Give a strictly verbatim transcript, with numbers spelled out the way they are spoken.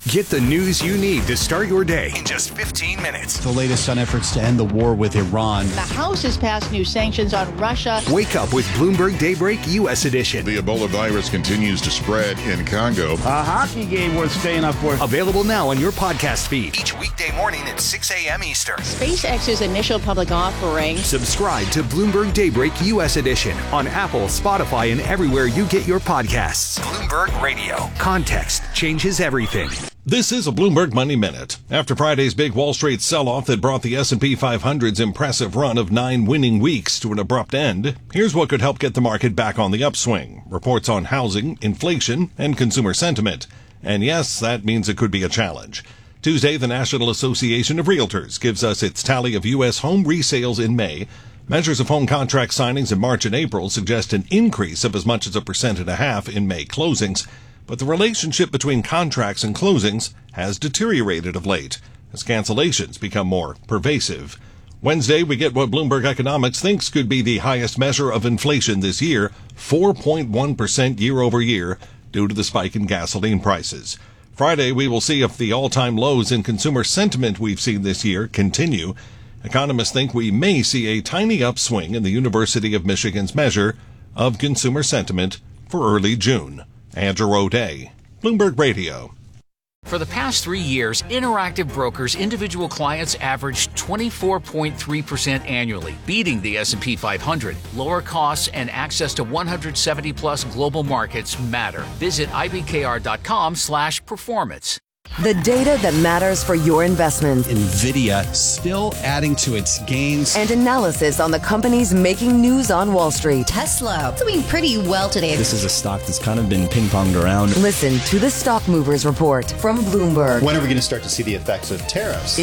Get the news you need to start your day in just fifteen minutes. The latest on efforts to end the war with Iran. The House has passed new sanctions on Russia. Wake up with Bloomberg Daybreak U S Edition. The Ebola virus continues to spread in Congo. A hockey game worth staying up for. Available now on your podcast feed each weekday morning at six a.m. Eastern. SpaceX's initial public offering. Subscribe to Bloomberg Daybreak U S Edition on Apple, Spotify, and everywhere you get your podcasts. Bloomberg Radio. Context changes everything. This is a Bloomberg Money Minute. After Friday's big Wall Street sell-off that brought the S and P five hundred's impressive run of nine winning weeks to an abrupt end, here's what could help get the market back on the upswing. Reports on housing, inflation, and consumer sentiment. And yes, that means it could be a challenge. Tuesday, the National Association of Realtors gives us its tally of U S home resales in May. Measures of home contract signings in March and April suggest an increase of as much as a percent and a half in May closings. But the relationship between contracts and closings has deteriorated of late as cancellations become more pervasive. Wednesday, we get what Bloomberg Economics thinks could be the highest measure of inflation this year, four point one percent year over year, due to the spike in gasoline prices. Friday, we will see if the all-time lows in consumer sentiment we've seen this year continue. Economists think we may see a tiny upswing in the University of Michigan's measure of consumer sentiment for early June. Andrew O'Day, Bloomberg Radio. For the past three years, Interactive Brokers individual clients averaged twenty-four point three percent annually, beating the S and P five hundred. Lower costs and access to one hundred seventy plus global markets matter. Visit ibkr.com slash performance. The data that matters for your investment. NVIDIA still adding to its gains. And analysis on the companies making news on Wall Street. Tesla doing pretty well today. This is a stock that's kind of been ping-ponged around. Listen to the Stock Movers Report from Bloomberg. When are we going to start to see the effects of tariffs?